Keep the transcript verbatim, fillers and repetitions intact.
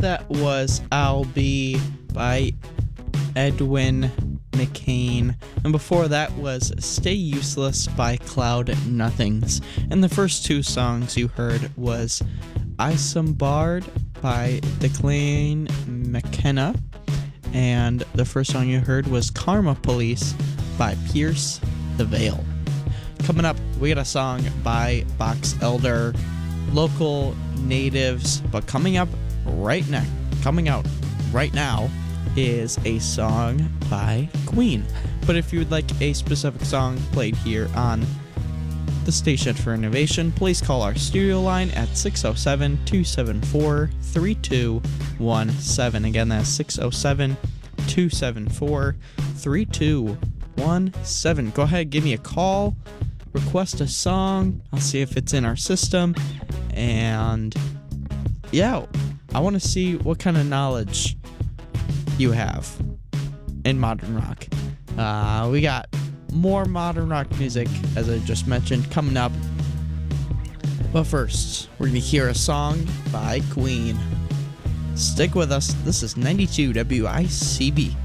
that was I'll Be by Edwin McCain. And before that was Stay Useless by Cloud Nothings. And the first two songs you heard was Isambard by Declan McKenna. And the first song you heard was Karma Police by Pierce the Veil. Coming up, we got a song by Box Elder, local natives, but coming up right now, coming out right now is a song by Queen. But if you would like a specific song played here on the Station for Innovation, please call our studio line at six oh seven, two seven four, three two one seven. Again, that's six oh seven, two seven four, three two one seven. Go ahead, give me a call, request a song. I'll see if it's in our system. And yeah, I want to see what kind of knowledge you have in modern rock. Uh, we got more modern rock music, as I just mentioned, coming up. But first, we're going to hear a song by Queen. Stick with us. This is ninety-two W I C B.